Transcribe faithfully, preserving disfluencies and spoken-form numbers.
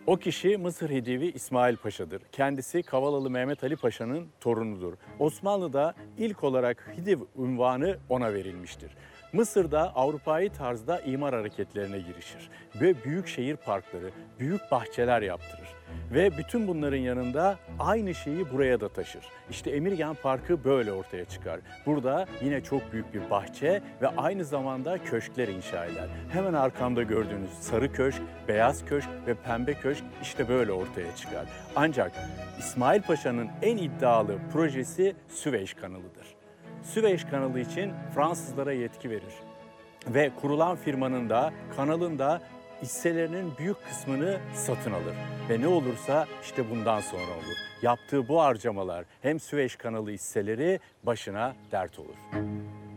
O kişi Mısır Hidivi İsmail Paşa'dır. Kendisi Kavalalı Mehmet Ali Paşa'nın torunudur. Osmanlı'da ilk olarak Hidiv unvanı ona verilmiştir. Mısır'da Avrupa'yı tarzda imar hareketlerine girişir ve büyük şehir parkları, büyük bahçeler yaptırır. Ve bütün bunların yanında aynı şeyi buraya da taşır. İşte Emirgan Parkı böyle ortaya çıkar. Burada yine çok büyük bir bahçe ve aynı zamanda köşkler inşa eder. Hemen arkamda gördüğünüz sarı köşk, beyaz köşk ve pembe köşk işte böyle ortaya çıkar. Ancak İsmail Paşa'nın en iddialı projesi Süveyş Kanalı'dır. Süveyş Kanalı için Fransızlara yetki verir. Ve kurulan firmanın da kanalın da hisselerinin büyük kısmını satın alır. Ve ne olursa işte bundan sonra olur. Yaptığı bu harcamalar hem Süveyş Kanalı hisseleri başına dert olur.